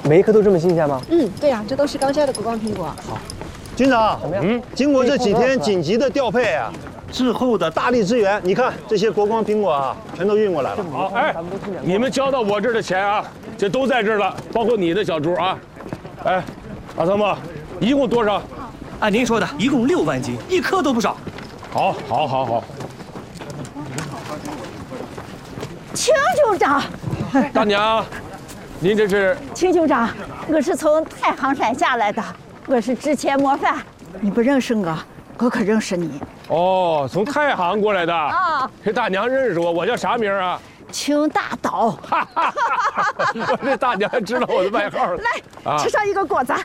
每一颗都这么新鲜吗？ 对呀，这都是刚摘的国光苹果。 好， 军长， 怎么样？ 经过这几天紧急的调配啊，滞后的大力支援，你看这些国光苹果啊，全都运过来了。 好，哎，你们交到我这儿的钱啊，这都在这儿了，包括你的小猪啊。哎，阿三木，一共多少？ 按您说的，一共6万斤，一颗都不少。 好，好，好，好。 秦局长， 大娘，您这是？ 秦局长，我是从太行山下来的，我是知钱模范，你不认识我，我可认识你。 哦，从太行过来的啊。这大娘认识我，我叫啥名啊？ 秦大刀。 哈哈哈！我这大娘还知道我的外号了。 来，吃上一个果子。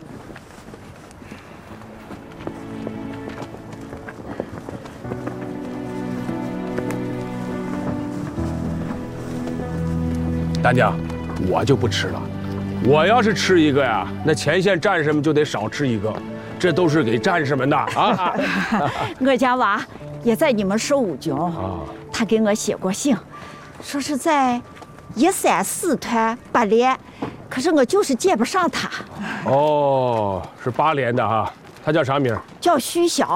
大娘，我就不吃了。我要是吃一个呀，那前线战士们就得少吃一个，这都是给战士们的啊。 我家娃也在你们15军，他给我写过信，说是在134团8连，可是我就是接不上他。 哦，是8连的哈，他叫啥名？ 叫徐晓。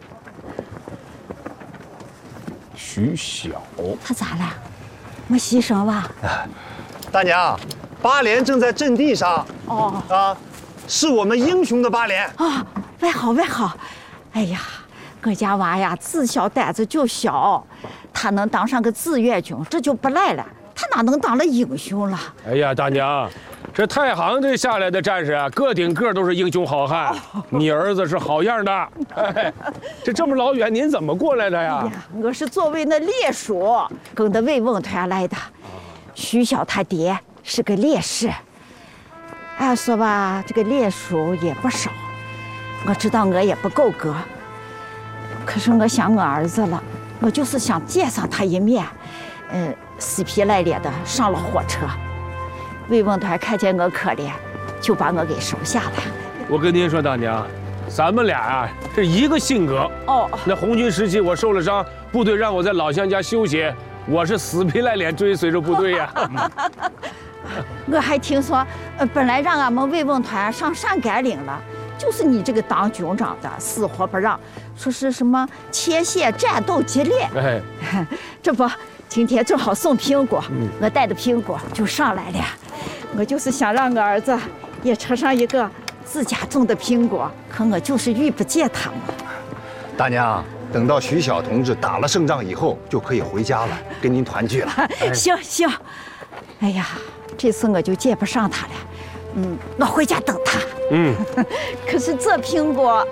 徐晓， 他咋了？没牺牲吧？ 大娘，8连正在阵地上。 哦啊，是我们英雄的8连。 啊，外好外好。哎呀，我家娃呀，自小胆子就小，他能当上个志愿军，这就不赖了。他哪能当了英雄了？ 哎呀，大娘，这太行这下来的战士啊，个顶个都是英雄好汉。你儿子是好样的。哎，这么老远您怎么过来的呀？ 哎呀，我是作为那烈属跟着慰问团来的。徐晓他爹是个烈士，按说吧，这个烈属也不少。我知道我也不够格，可是我想我儿子了，我就是想见上他一面。死皮赖脸的上了火车，慰问团看见我可怜，就把我给收下了。 我跟您说，大娘，咱们俩啊是一个性格。 哦， 那红军时期我受了伤，部队让我在老乡家休息，我是死皮赖脸追随着部队呀。 我还听说，本来让俺们慰问团上上甘岭了，就是你这个当军长的死活不让，说是什么前线战斗激烈。 哎， 这不，今天正好送苹果，我带着苹果就上来了。我就是想让我儿子也吃上一个自家种的苹果，可我就是遇不见他们。 大娘，等到徐晓同志打了胜仗以后，就可以回家了，跟您团聚了。 行行，哎呀，这次我就见不上他了。我回家等他。可是这苹果，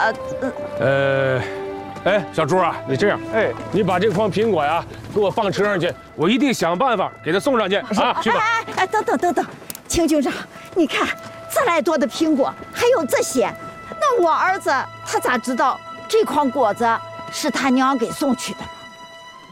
哎，小朱啊，你这样，你把这筐苹果呀给我放车上去，我一定想办法给他送上去啊！去吧。 等，秦军长，你看这来多的苹果，还有这些，那我儿子他咋知道这筐果子是他娘给送去的？